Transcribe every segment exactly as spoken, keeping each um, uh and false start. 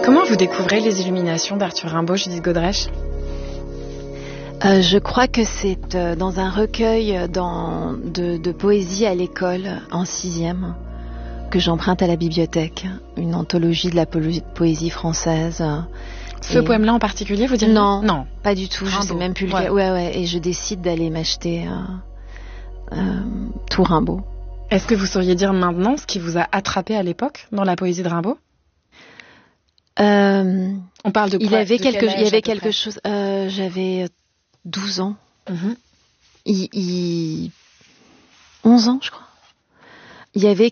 Comment vous découvrez les Illuminations d'Arthur Rimbaud, Judith Godrèche ? Euh, je crois que c'est euh, dans un recueil dans, de, de poésie à l'école, en sixième, que j'emprunte à la bibliothèque. Une anthologie de la po- poésie française. Ce et... poème-là en particulier, vous diriez ? Non, non, pas du tout. Rimbaud. Je sais même plus le ouais. gars. Ouais, ouais. Et je décide d'aller m'acheter euh, euh, tout Rimbaud. Est-ce que vous sauriez dire maintenant ce qui vous a attrapé à l'époque dans la poésie de Rimbaud ? euh, On parle de quoi ? Il avait de quelque, quel âge, il y avait à peu quelque près chose. Euh, j'avais douze ans. Mm-hmm. Il, il... onze ans, je crois. Il y avait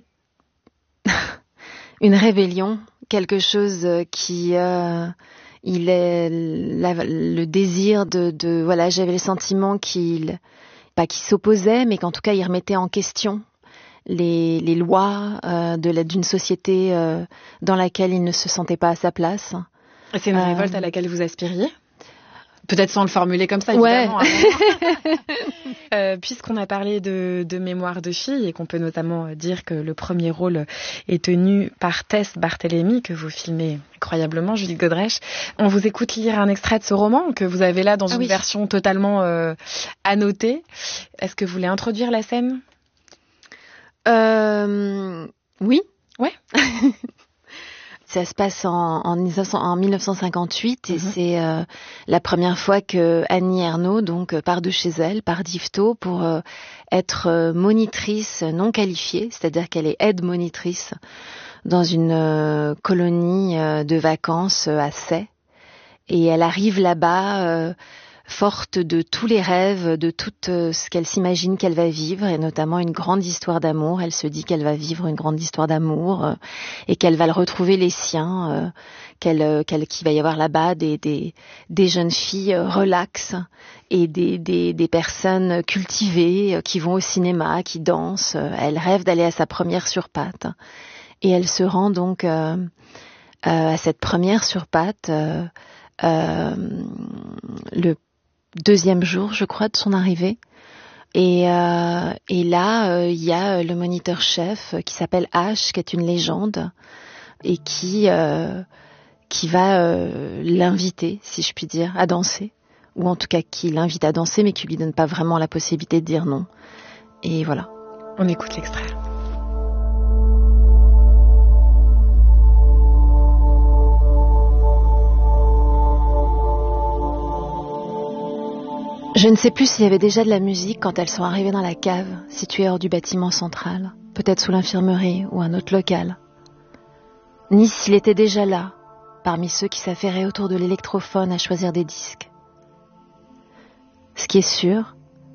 une rébellion, quelque chose qui... Euh, il est la, le désir de, de... Voilà, j'avais le sentiment qu'il... Pas qu'il s'opposait, mais qu'en tout cas, il remettait en question les, les lois euh, de la, d'une société euh, dans laquelle il ne se sentait pas à sa place. Et c'est une euh... révolte à laquelle vous aspiriez ? Peut-être sans le formuler comme ça, ouais. évidemment. euh, puisqu'on a parlé de, de mémoire de fille et qu'on peut notamment dire que le premier rôle est tenu par Tess Barthélémy, que vous filmez incroyablement, Judith Godrèche, on vous écoute lire un extrait de ce roman que vous avez là dans ah une oui. version totalement euh, annotée. Est-ce que vous voulez introduire la scène ? euh, Oui. Ouais. Ça se passe en, en, en mille neuf cent cinquante-huit et mm-hmm. c'est euh, la première fois que Annie Ernaux donc part de chez elle, part d'Yvetot pour euh, être euh, monitrice non qualifiée, c'est-à-dire qu'elle est aide monitrice dans une euh, colonie euh, de vacances euh, à Sey. Et elle arrive là-bas euh, forte de tous les rêves, de tout euh, ce qu'elle s'imagine qu'elle va vivre, et notamment une grande histoire d'amour. Elle se dit qu'elle va vivre une grande histoire d'amour euh, et qu'elle va le retrouver les siens, euh, qu'elle, euh, qu'elle, qu'il va y avoir là-bas des, des, des jeunes filles euh, relaxes et des, des, des personnes cultivées euh, qui vont au cinéma, qui dansent. Elle rêve d'aller à sa première sur pattes. Et elle se rend donc euh, euh, à cette première sur pattes euh, euh, le deuxième jour, je crois, de son arrivée. Et, euh, et là, il euh, y a le moniteur-chef qui s'appelle H, qui est une légende, et qui, euh, qui va euh, l'inviter, si je puis dire, à danser. Ou en tout cas, qui l'invite à danser, mais qui lui donne pas vraiment la possibilité de dire non. Et voilà. On écoute l'extrait. Je ne sais plus s'il y avait déjà de la musique quand elles sont arrivées dans la cave, située hors du bâtiment central, peut-être sous l'infirmerie ou un autre local. Ni s'il était déjà là, parmi ceux qui s'affairaient autour de l'électrophone à choisir des disques. Ce qui est sûr,